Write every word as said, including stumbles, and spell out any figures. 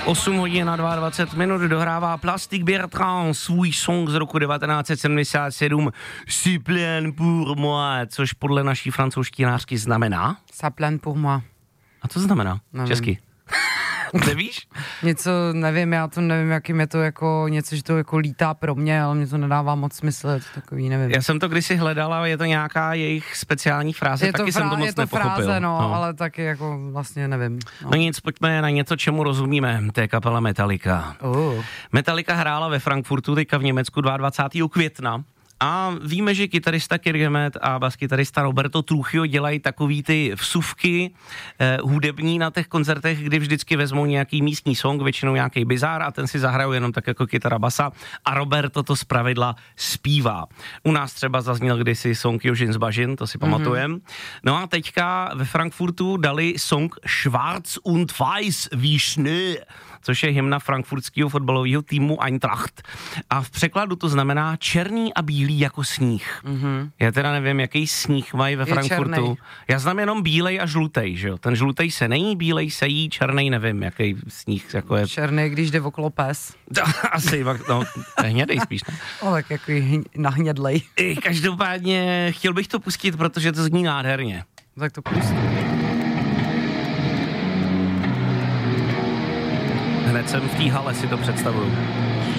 osm hodin a dvacet dva minut dohrává Plastic Bertrand svůj song z roku devatenáct set sedmdesát sedm C'est plein pour moi, což podle naší francouzštinářky znamená? Ça plein pour moi. A co znamená? Nevím. Česky. Nevíš? Něco, nevím, já to nevím, jakým je to jako něco, že to jako lítá pro mě, ale mě to nedává moc smysl, je to takový, nevím. Já jsem to kdysi hledala, je to nějaká jejich speciální fráze, je to taky frá, jsem to moc je to nepochopil. fráze, no, no, ale taky jako vlastně nevím. No, no nic, pojďme na něco, čemu rozumíme, to je kapela Metallica. Uh. Metallica hrála ve Frankfurtu, teďka v Německu dvacátého druhého května. A víme, že kytarista Kirk Hammett a baskytarista Roberto Trujillo dělají takový ty vsuvky eh, hudební na těch koncertech, kdy vždycky vezmou nějaký místní song, většinou nějaký bizár a ten si zahrajou jenom tak jako kytara basa a Roberto to zpravidla zpívá. U nás třeba zazněl kdysi song Jožin z Bažin, to si pamatujem. Mm-hmm. No a teďka ve Frankfurtu dali song Schwarz und Weiß wie Schnee, což je hymna frankfurtského fotbalového týmu Eintracht. A v překladu to znamená černý a bílý jako sníh. Mm-hmm. Já teda nevím, jaký sníh mají ve je Frankfurtu. Černej. Já znám jenom bílej a žlutej, že jo? Ten žlutej se nejí, bílej se jí, černej nevím, jaký sníh jako je. Černej, když jde okolo pes. Asi, no, hnědej spíš, ne? O, tak jako nahnědlej. Každopádně chtěl bych to pustit, protože to zní nádherně. Tak to pustím. Hned jsem v té hale, si to představuju.